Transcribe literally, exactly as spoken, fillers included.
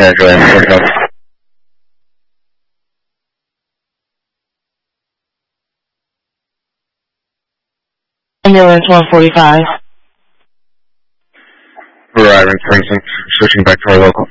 ambulance forty-five. Ambulance one forty-five. Arriving precinct, switching back to our local.